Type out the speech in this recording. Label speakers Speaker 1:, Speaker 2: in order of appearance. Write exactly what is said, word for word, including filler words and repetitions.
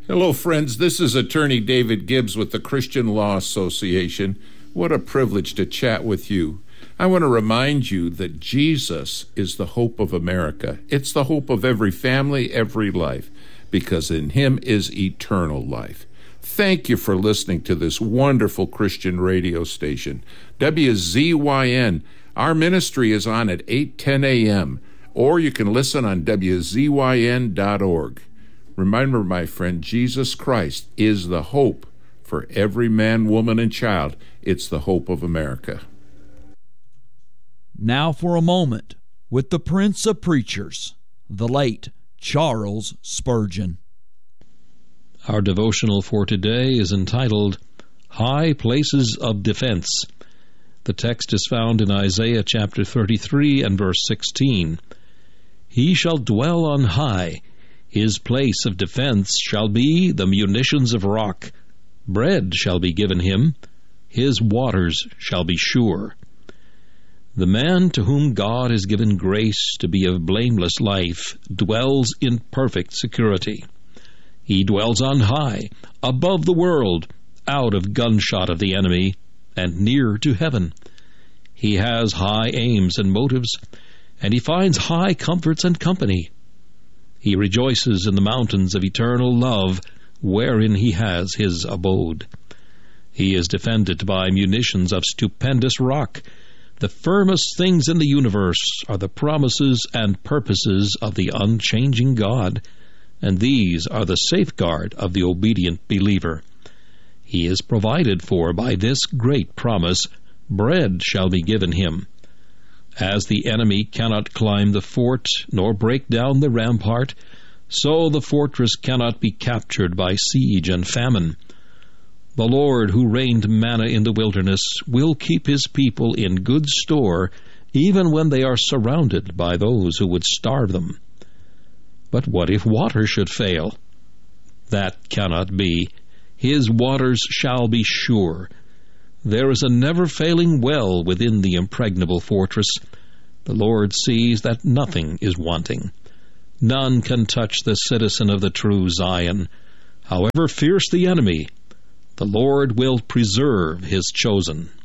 Speaker 1: Hello, friends. This is Attorney David Gibbs with the Christian Law Association. What a privilege to chat with you. I want to remind you that Jesus is the hope of America. It's the hope of every family, every life, because in him is eternal life. Thank you for listening to this wonderful Christian radio station, W Z Y N. Our ministry is on at eight ten a.m., or you can listen on W Z Y N dot org. Remember, my friend, Jesus Christ is the hope for every man, woman, and child. It's the hope of America.
Speaker 2: Now for a moment with the Prince of Preachers, the late Charles Spurgeon.
Speaker 3: Our devotional for today is entitled, High Places of Defense. The text is found in Isaiah chapter thirty-three and verse sixteen. He shall dwell on high. His place of defense shall be the munitions of rock. Bread shall be given him. His waters shall be sure. The man to whom God has given grace to be of blameless life dwells in perfect security. He dwells on high, above the world, out of gunshot of the enemy, and near to heaven. He has high aims and motives, and he finds high comforts and company. He rejoices in the mountains of eternal love, wherein he has his abode. He is defended by munitions of stupendous rock. The firmest things in the universe are the promises and purposes of the unchanging God, and these are the safeguard of the obedient believer. He is provided for by this great promise, bread shall be given him. As the enemy cannot climb the fort nor break down the rampart, so the fortress cannot be captured by siege and famine. The Lord who rained manna in the wilderness will keep his people in good store, even when they are surrounded by those who would starve them. But what if water should fail? That cannot be. His waters shall be sure. There is a never-failing well within the impregnable fortress. The Lord sees that nothing is wanting. None can touch the citizen of the true Zion. However fierce the enemy, the Lord will preserve his chosen.